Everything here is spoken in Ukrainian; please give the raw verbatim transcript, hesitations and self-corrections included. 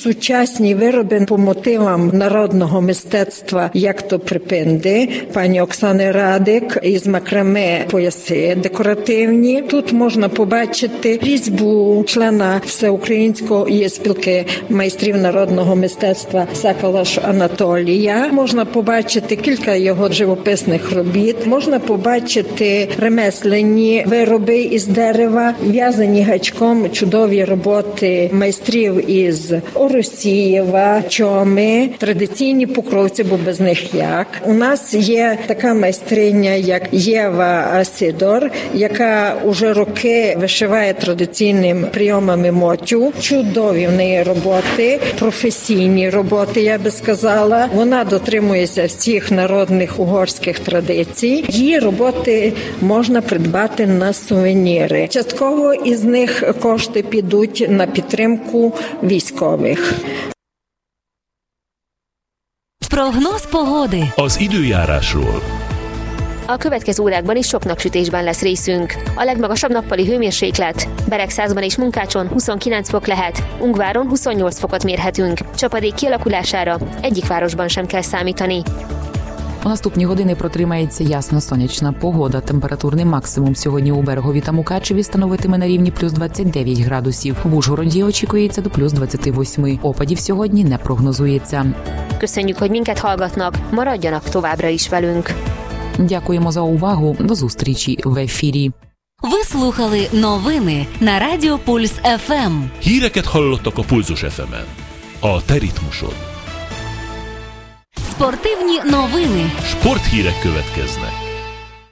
сучасні вироби по мотивам народного мистецтва, як то припинди, пані Оксани Радик, із макраме пояси декоративні. Тут можна побачити різьбу члена Всеукраїнської спілки майстрів народного мистецтва Сакалаш Анатолія. Можна побачити кілька його живописних робіт. Можна побачити ремесленні вироби із дерева, в'язані гачком чудові роботи майстрів із Оросієва, Чоми, традиційні покровці, бо без них як. У нас є така майстриня, як Єва Сидор, яка уже роки вишиває традиційними прийомами мотю. Чудові в неї роботи, професійні роботи, я би сказала. Вона дотримується всіх народних угорських традицій. Її роботи можна придбати на сувеніри. Частково із них кошти підуть на підтримку військових. Прогnoz pogody. Az időjárásról. A következő órákban is sok napsütésben lesz részünk. A legmagasabb nappali hőmérséklet Beregszázban és Munkácson huszonkilenc fok lehet, Ungváron huszonnyolc fokot mérhetünk. Csapadék kialakulására egyik városban sem kell számítani. У наступні години протримається ясна сонячна погода. Температурний максимум сьогодні у Берегові та Мукачеві становитиме на рівні плюс двадцять дев'ять градусів. В Ужгороді очікується до плюс двадцять вісім. Опадів сьогодні не прогнозується. Köszönjük, hogy minket hallgatnak. Maradjanak továbbra is velünk. Дякуємо за увагу. До зустрічі в ефірі. Ви слухали новини на Радіо Пульс еф ем. Híreket hallottak a Pulzus еф емен. A te ritmusod. Спортивні новини. Sporthírek következnek.